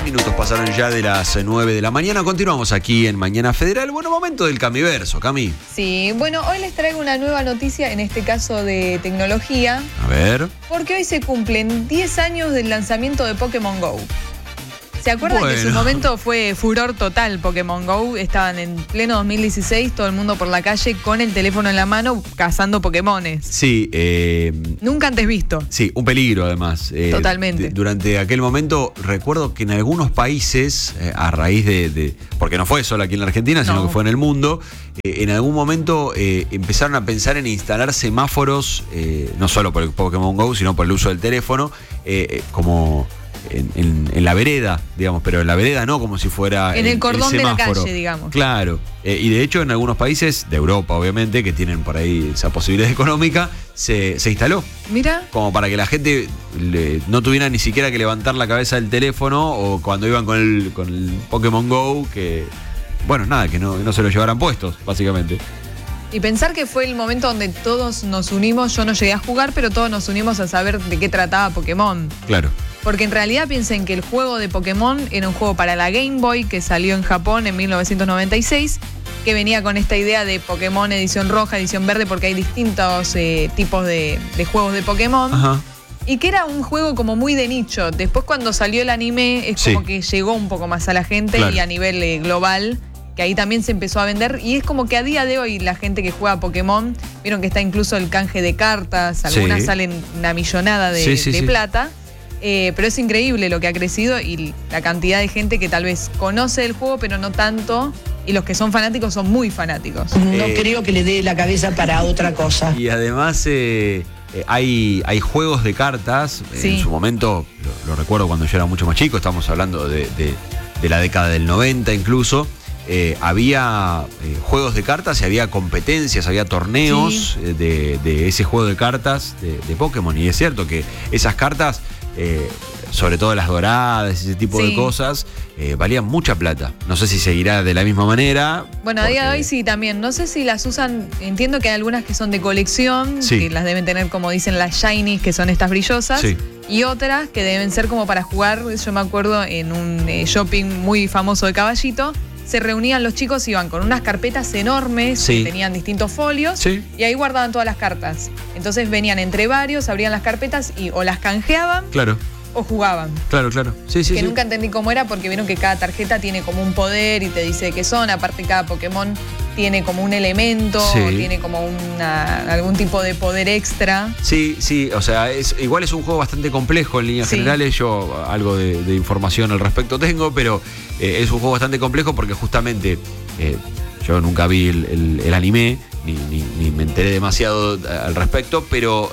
Minutos pasaron ya de las 9 de la mañana. Continuamos aquí en Mañana Federal. Bueno, momento del Camiverso, Cami. Sí, bueno, hoy les traigo una nueva noticia, en este caso de tecnología. A ver. Porque hoy se cumplen 10 años del lanzamiento de Pokémon GO. ¿Se acuerdan que en su momento fue furor total Pokémon GO? Estaban en pleno 2016, todo el mundo por la calle con el teléfono en la mano cazando Pokémones. Sí. Nunca antes visto. Sí, un peligro además. Totalmente. Durante aquel momento recuerdo que en algunos países, a raíz de porque no fue solo aquí en la Argentina, sino que fue en el mundo, en algún momento empezaron a pensar en instalar semáforos, no solo por el Pokémon GO, sino por el uso del teléfono, como... En la vereda, digamos, pero en la vereda no como si fuera en el cordón de la semáforo. calle, digamos. Claro, y de hecho en algunos países de Europa, obviamente, que tienen por ahí esa posibilidad económica, se instaló. Mira. Como para que la gente no tuviera ni siquiera que levantar la cabeza del teléfono, o cuando iban con el Pokémon GO, que, bueno, nada, que no se lo llevaran puestos, básicamente. Y pensar que fue el momento donde todos nos unimos, yo no llegué a jugar, pero todos nos unimos a saber de qué trataba Pokémon. Claro. Porque en realidad piensen que el juego de Pokémon era un juego para la Game Boy que salió en Japón en 1996, que venía con esta idea de Pokémon edición roja, edición verde, porque hay distintos tipos de juegos de Pokémon. Ajá. Y que era un juego como muy de nicho. Después cuando salió el anime es como que llegó un poco más a la gente, claro, y a nivel global, que ahí también se empezó a vender, y es como que a día de hoy la gente que juega Pokémon, vieron que está incluso el canje de cartas, algunas salen una millonada de plata, pero es increíble lo que ha crecido y la cantidad de gente que tal vez conoce el juego pero no tanto, y los que son fanáticos son muy fanáticos. No creo que le dé la cabeza para otra cosa. Y además hay juegos de cartas, en su momento, lo recuerdo cuando yo era mucho más chico, estamos hablando de la década del 90 incluso. Había juegos de cartas y había competencias, había torneos de ese juego de cartas de Pokémon. Y es cierto que esas cartas, sobre todo las doradas, ese tipo de cosas, valían mucha plata. No sé si seguirá de la misma manera. Bueno, a día de hoy sí también. No sé si las usan, entiendo que hay algunas que son de colección, que las deben tener, como dicen, las shinies, que son estas brillosas. Y otras que deben ser como para jugar. Yo me acuerdo en un shopping muy famoso de Caballito, se reunían los chicos, iban con unas carpetas enormes que tenían distintos folios y ahí guardaban todas las cartas. Entonces venían entre varios, abrían las carpetas y o las canjeaban o jugaban. Claro. Que nunca entendí cómo era, porque vieron que cada tarjeta tiene como un poder y te dice qué son. Aparte, cada Pokémon tiene como un elemento, tiene como algún tipo de poder extra. Sí, o sea, igual es un juego bastante complejo en líneas generales. Yo algo de información al respecto tengo, pero es un juego bastante complejo porque justamente yo nunca vi el anime, ni me enteré demasiado al respecto, pero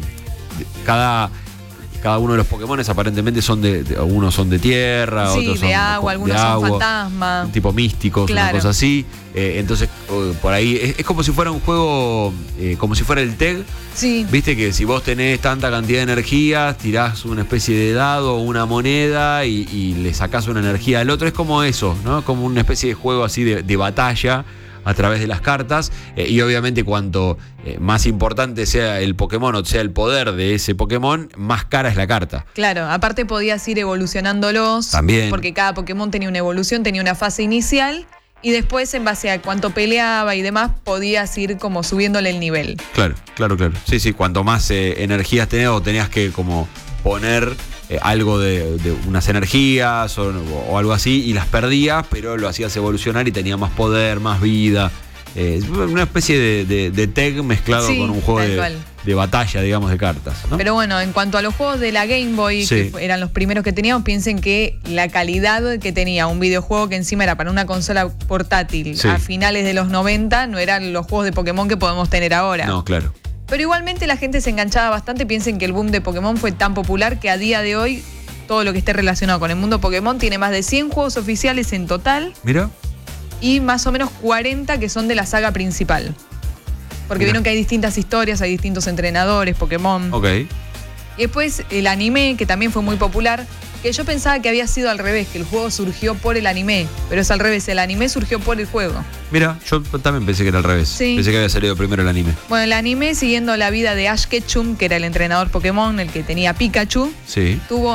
cada uno de los Pokémones aparentemente algunos son de tierra, otros son de agua, algunos son fantasmas, tipo místicos, una cosa así. Entonces, por ahí es como si fuera un juego, como si fuera el TEG. Viste que si vos tenés tanta cantidad de energía, tirás una especie de dado o una moneda y le sacás una energía al otro. Es como eso, ¿no? Como una especie de juego así de batalla a través de las cartas, y obviamente cuanto más importante sea el Pokémon o sea el poder de ese Pokémon, más cara es la carta. Claro, aparte podías ir evolucionándolos también, porque cada Pokémon tenía una evolución, tenía una fase inicial, y después en base a cuánto peleaba y demás podías ir como subiéndole el nivel. Claro. Sí, cuanto más energías tenías, o tenías que como poner algo de unas energías o algo así, y las perdías, pero lo hacías evolucionar y tenía más poder, más vida. Una especie de tag mezclado con un juego de batalla, digamos, de cartas, ¿no? Pero bueno, en cuanto a los juegos de la Game Boy, que eran los primeros que teníamos, piensen que la calidad que tenía un videojuego que encima era para una consola portátil a finales de los 90, no eran los juegos de Pokémon que podemos tener ahora. No, claro. Pero igualmente la gente se enganchaba bastante. Piensen que el boom de Pokémon fue tan popular que a día de hoy todo lo que esté relacionado con el mundo Pokémon tiene más de 100 juegos oficiales en total. Mira. Y más o menos 40 que son de la saga principal. Porque vieron que hay distintas historias, hay distintos entrenadores, Pokémon. Ok. Y después el anime, que también fue muy popular. Que yo pensaba que había sido al revés, que el juego surgió por el anime, pero es al revés, el anime surgió por el juego. Mira, yo también pensé que era al revés. Sí. Pensé que había salido primero el anime. Bueno, el anime, siguiendo la vida de Ash Ketchum, que era el entrenador Pokémon, el que tenía Pikachu, sí, tuvo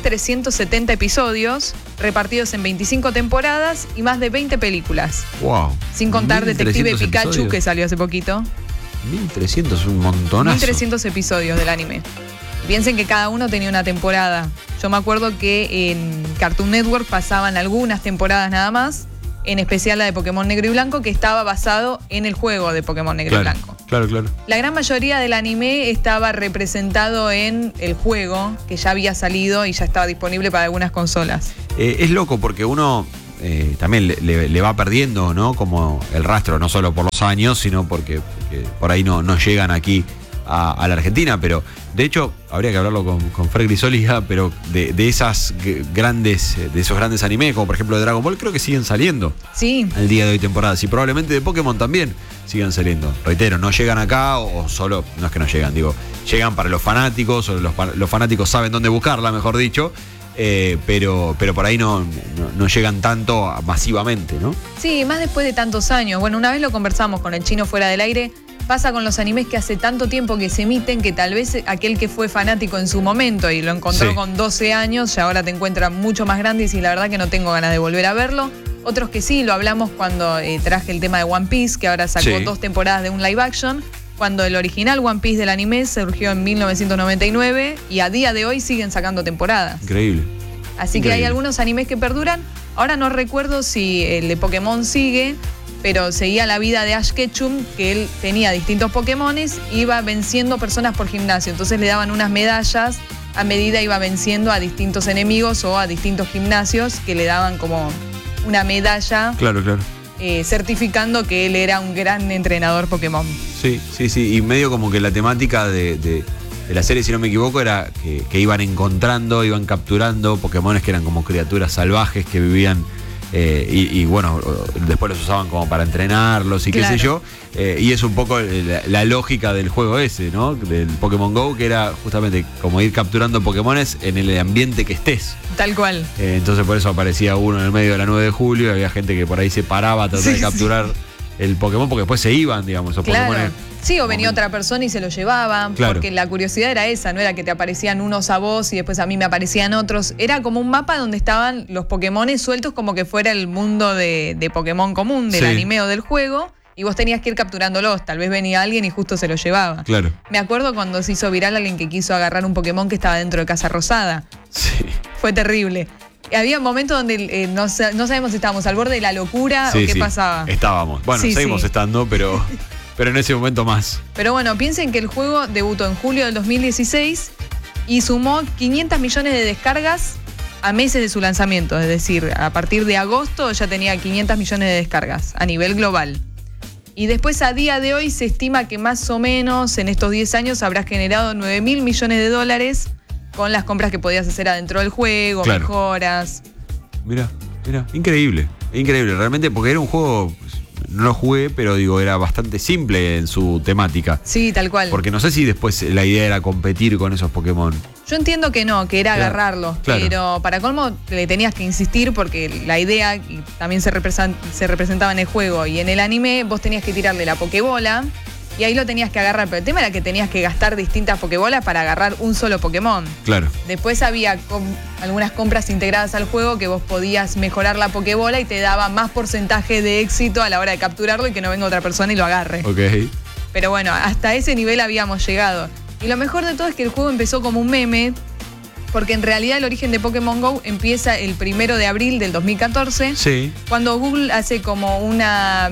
1370 episodios, repartidos en 25 temporadas y más de 20 películas. Wow. Sin contar Detective Pikachu, episodios, que salió hace poquito. 1300, un montonazo. 1300 episodios del anime. Piensen que cada uno tenía una temporada. Yo me acuerdo que en Cartoon Network pasaban algunas temporadas nada más, en especial la de Pokémon Negro y Blanco, que estaba basado en el juego de Pokémon Negro y Blanco. Claro. La gran mayoría del anime estaba representado en el juego, que ya había salido y ya estaba disponible para algunas consolas. Es loco porque uno también le va perdiendo, ¿no? Como el rastro, no solo por los años, sino porque por ahí no llegan aquí a la Argentina, pero de hecho habría que hablarlo con Fer Grisóliga, pero de esos grandes animes, como por ejemplo de Dragon Ball, creo que siguen saliendo. Sí. Al día de hoy temporadas, y probablemente de Pokémon también sigan saliendo. Reitero, no llegan acá o solo, no es que no llegan, digo, llegan para los fanáticos, o los fanáticos saben dónde buscarla, mejor dicho. Pero por ahí no llegan tanto masivamente, ¿no? Sí, más después de tantos años. Bueno, una vez lo conversamos con el Chino fuera del aire. Pasa con los animes que hace tanto tiempo que se emiten que tal vez aquel que fue fanático en su momento y lo encontró con 12 años, ya ahora te encuentra mucho más grande y sí, la verdad que no tengo ganas de volver a verlo. Otros que sí, lo hablamos cuando traje el tema de One Piece, que ahora sacó 2 temporadas de un live action, cuando el original One Piece del anime surgió en 1999 y a día de hoy siguen sacando temporadas. Increíble. Así que hay algunos animes que perduran. Ahora no recuerdo si el de Pokémon sigue, pero seguía la vida de Ash Ketchum, que él tenía distintos Pokémones, iba venciendo personas por gimnasio. Entonces le daban unas medallas a medida iba venciendo a distintos enemigos o a distintos gimnasios que le daban como una medalla. Claro. Certificando que él era un gran entrenador Pokémon. Sí. Y medio como que la temática de la serie, si no me equivoco, era que iban encontrando, iban capturando Pokémones que eran como criaturas salvajes que vivían. Y bueno, después los usaban como para entrenarlos y qué sé yo. Y es un poco la lógica del juego ese, ¿no? Del Pokémon GO, que era justamente como ir capturando Pokémones en el ambiente que estés. Tal cual. Entonces por eso aparecía uno en el medio de la 9 de julio y había gente que por ahí se paraba a tratar de capturar el Pokémon, porque después se iban, digamos, esos Pokémones. Sí, o venía otra persona y se lo llevaban, porque la curiosidad era esa, no era que te aparecían unos a vos y después a mí me aparecían otros. Era como un mapa donde estaban los Pokémones sueltos como que fuera el mundo de Pokémon común, del anime o del juego, y vos tenías que ir capturándolos. Tal vez venía alguien y justo se lo llevaba. Claro. Me acuerdo cuando se hizo viral alguien que quiso agarrar un Pokémon que estaba dentro de Casa Rosada. Sí. Fue terrible. Había momentos donde no sabemos si estábamos al borde de la locura o qué pasaba. Estábamos. Bueno, seguimos estando, pero en ese momento más. Pero bueno, piensen que el juego debutó en julio del 2016 y sumó 500 millones de descargas a meses de su lanzamiento. Es decir, a partir de agosto ya tenía 500 millones de descargas a nivel global. Y después, a día de hoy, se estima que más o menos en estos 10 años habrá generado 9.000 millones de dólares con las compras que podías hacer adentro del juego, mejoras. Mira, increíble, realmente, porque era un juego, no lo jugué, pero digo, era bastante simple en su temática. Sí, tal cual. Porque no sé si después la idea era competir con esos Pokémon. Yo entiendo que no, que era agarrarlos, pero para colmo le tenías que insistir porque la idea también se representaba en el juego y en el anime vos tenías que tirarle la Pokébola y ahí lo tenías que agarrar, pero el tema era que tenías que gastar distintas Pokébolas para agarrar un solo Pokémon. Claro. Después había algunas compras integradas al juego que vos podías mejorar la Pokébola y te daba más porcentaje de éxito a la hora de capturarlo y que no venga otra persona y lo agarre. Ok. Pero bueno, hasta ese nivel habíamos llegado. Y lo mejor de todo es que el juego empezó como un meme, porque en realidad el origen de Pokémon GO empieza el 1 de abril del 2014, cuando Google hace como un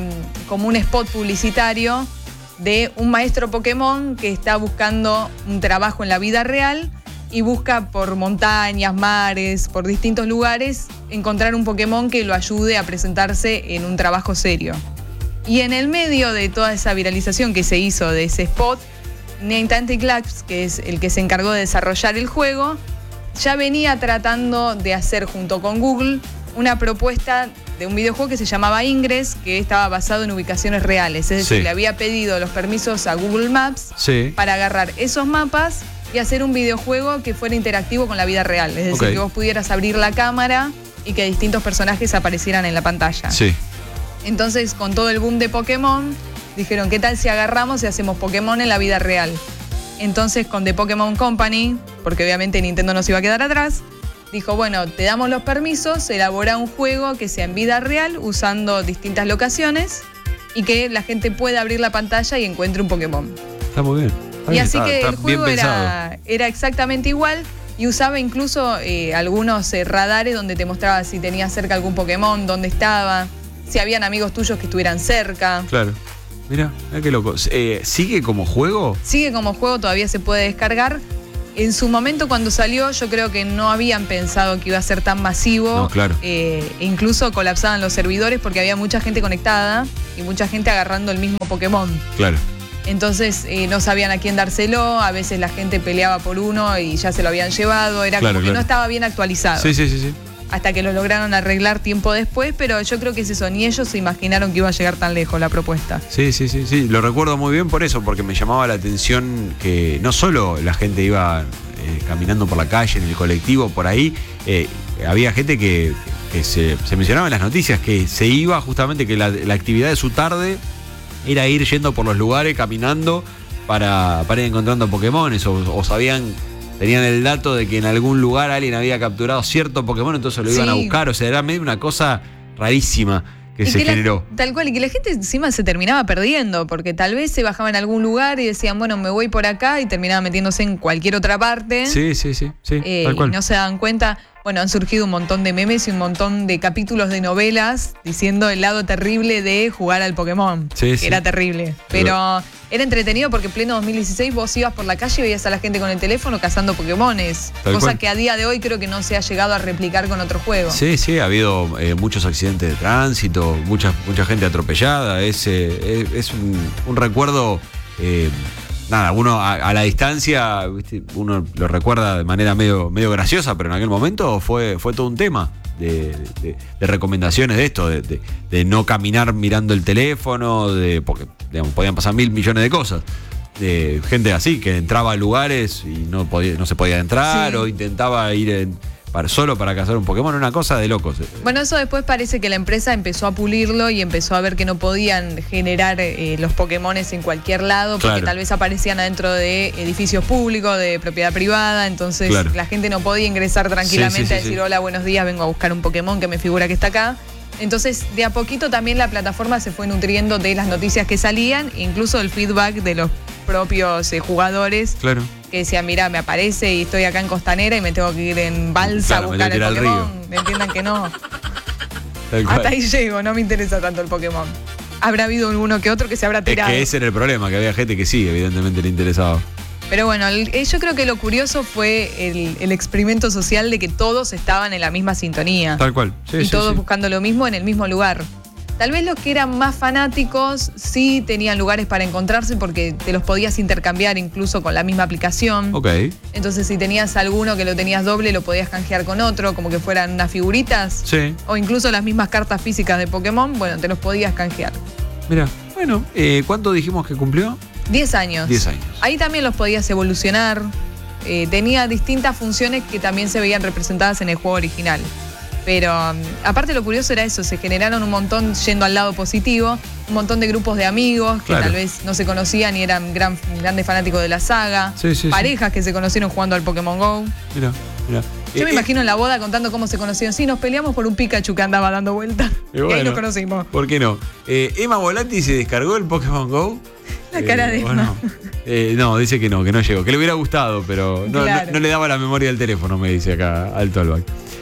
spot publicitario de un maestro Pokémon que está buscando un trabajo en la vida real y busca por montañas, mares, por distintos lugares, encontrar un Pokémon que lo ayude a presentarse en un trabajo serio. Y en el medio de toda esa viralización que se hizo de ese spot, Niantic Labs, que es el que se encargó de desarrollar el juego, ya venía tratando de hacer junto con Google una propuesta de un videojuego que se llamaba Ingress, que estaba basado en ubicaciones reales. Es decir, le había pedido los permisos a Google Maps para agarrar esos mapas y hacer un videojuego que fuera interactivo con la vida real. Es decir, que vos pudieras abrir la cámara y que distintos personajes aparecieran en la pantalla. Sí. Entonces, con todo el boom de Pokémon, dijeron, ¿qué tal si agarramos y hacemos Pokémon en la vida real? Entonces, con The Pokémon Company, porque obviamente Nintendo no se iba a quedar atrás, dijo, bueno, te damos los permisos, elabora un juego que sea en vida real, usando distintas locaciones, y que la gente pueda abrir la pantalla y encuentre un Pokémon. Está muy bien. Y así que el juego era exactamente igual, y usaba incluso algunos radares donde te mostraba si tenías cerca algún Pokémon, dónde estaba, si habían amigos tuyos que estuvieran cerca. Claro. Mira qué loco. ¿Sigue como juego? Sigue como juego, todavía se puede descargar. En su momento cuando salió yo creo que no habían pensado que iba a ser tan masivo. No, claro. Incluso colapsaban los servidores porque había mucha gente conectada y mucha gente agarrando el mismo Pokémon. Claro. Entonces no sabían a quién dárselo, a veces la gente peleaba por uno y ya se lo habían llevado, era como que no estaba bien actualizado. Sí. Hasta que lo lograron arreglar tiempo después, pero yo creo que es eso, ni ellos se imaginaron que iba a llegar tan lejos la propuesta. Sí, lo recuerdo muy bien por eso, porque me llamaba la atención que no solo la gente iba caminando por la calle, en el colectivo, por ahí, había gente que se mencionaba en las noticias, que se iba justamente, que la actividad de su tarde era ir yendo por los lugares, caminando, para ir encontrando Pokémones, o tenían el dato de que en algún lugar alguien había capturado cierto Pokémon, entonces lo iban a buscar. O sea, era medio una cosa rarísima que se generó. Tal cual, y que la gente encima se terminaba perdiendo, porque tal vez se bajaba en algún lugar y decían, bueno, me voy por acá, y terminaba metiéndose en cualquier otra parte. Sí, tal cual. Y no se dan cuenta. Bueno, han surgido un montón de memes y un montón de capítulos de novelas diciendo el lado terrible de jugar al Pokémon. Que era terrible. Pero era entretenido porque en pleno 2016 vos ibas por la calle y veías a la gente con el teléfono cazando Pokémones. Cosa que a día de hoy creo que no se ha llegado a replicar con otro juego. Sí, ha habido muchos accidentes de tránsito, mucha gente atropellada. Es un recuerdo... Nada, uno a la distancia, ¿viste? Uno lo recuerda de manera medio graciosa, pero en aquel momento fue todo un tema de recomendaciones de esto, de no caminar mirando el teléfono, porque digamos, podían pasar 1.000 millones de cosas. De gente así, que entraba a lugares y no se podía entrar, o intentaba ir solo para cazar un Pokémon, una cosa de locos. Bueno, eso después parece que la empresa empezó a pulirlo y empezó a ver que no podían generar los Pokémones en cualquier lado, porque tal vez aparecían adentro de edificios públicos, de propiedad privada, entonces la gente no podía ingresar tranquilamente a decir, hola, buenos días, vengo a buscar un Pokémon que me figura que está acá. Entonces, de a poquito también la plataforma se fue nutriendo de las noticias que salían, incluso el feedback de los propios jugadores. Claro. Que decían, mira, me aparece y estoy acá en Costanera y me tengo que ir en balsa a buscar el Pokémon. Me entiendan que no. Hasta ahí llego, no me interesa tanto el Pokémon. Habrá habido uno que otro que se habrá tirado. Es que ese era el problema, que había gente que sí, evidentemente le interesaba. Pero bueno, yo creo que lo curioso fue el experimento social de que todos estaban en la misma sintonía. Tal cual. Y todos buscando lo mismo en el mismo lugar. Tal vez los que eran más fanáticos sí tenían lugares para encontrarse porque te los podías intercambiar incluso con la misma aplicación. Entonces si tenías alguno que lo tenías doble, lo podías canjear con otro, como que fueran unas figuritas. O incluso las mismas cartas físicas de Pokémon, bueno, te los podías canjear. Mira, bueno, ¿cuánto dijimos que cumplió? 10 años. 10 años. Ahí también los podías evolucionar. Tenía distintas funciones que también se veían representadas en el juego original. Pero aparte lo curioso era eso, se generaron un montón, yendo al lado positivo, un montón de grupos de amigos que tal vez no se conocían y eran grandes fanáticos de la saga, parejas que se conocieron jugando al Pokémon GO. Mira. Yo me imagino en la boda contando cómo se conocieron. Sí, nos peleamos por un Pikachu que andaba dando vueltas. Y ahí nos conocimos. ¿Por qué no? Emma Volati se descargó el Pokémon GO. La cara de Emma. No, dice que no llegó. Que le hubiera gustado, pero no le daba la memoria del teléfono, me dice acá al Tollback.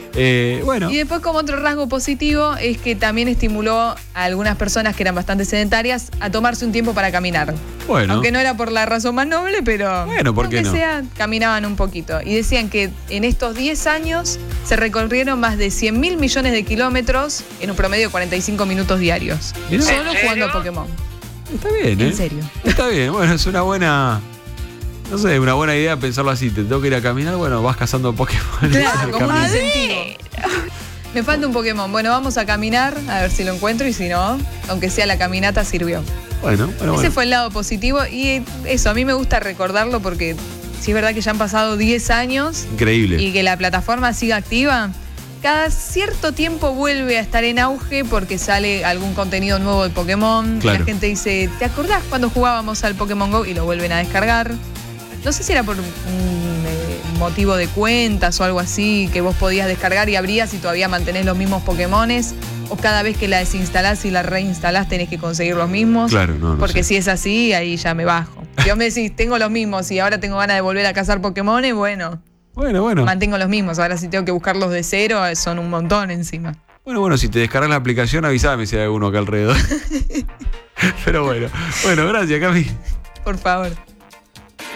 Y después, como otro rasgo positivo, es que también estimuló a algunas personas que eran bastante sedentarias a tomarse un tiempo para caminar. Aunque no era por la razón más noble, pero ¿por qué no? Sea, caminaban un poquito. Y decían que en estos 10 años se recorrieron más de 100.000 millones de kilómetros en un promedio de 45 minutos diarios. Solo jugando a Pokémon. Está bien, ¿En serio? Está bien, bueno, es una buena... No sé, una buena idea pensarlo así. Te tengo que ir a caminar, bueno, vas cazando Pokémon. Claro, como un incentivo. Me falta un Pokémon. Bueno, vamos a caminar, a ver si lo encuentro y si no, aunque sea la caminata, sirvió. Bueno. Ese fue el lado positivo y eso, a mí me gusta recordarlo porque si es verdad que ya han pasado 10 años. Increíble. Y que la plataforma siga activa. Cada cierto tiempo vuelve a estar en auge porque sale algún contenido nuevo de Pokémon. Claro. La gente dice, ¿te acordás cuando jugábamos al Pokémon GO? Y lo vuelven a descargar. No sé si era por un motivo de cuentas o algo así, que vos podías descargar y abrías y todavía mantenés los mismos Pokémones, o cada vez que la desinstalás y la reinstalás tenés que conseguir los mismos. Claro, no porque sé. Si es así, ahí ya me bajo. Si vos me decís, tengo los mismos y ahora tengo ganas de volver a cazar Pokémones, bueno. Mantengo los mismos. Ahora si tengo que buscarlos de cero, son un montón encima. Bueno, si te descargas la aplicación, avísame si hay alguno acá alrededor. Pero bueno, gracias, Cami. Por favor.